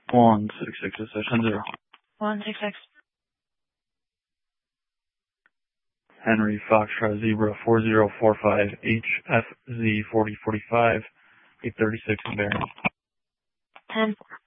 166 is 610. 166. Henry Foxtrot Zebra 4045 HFZ 4045 836 bearing. 10.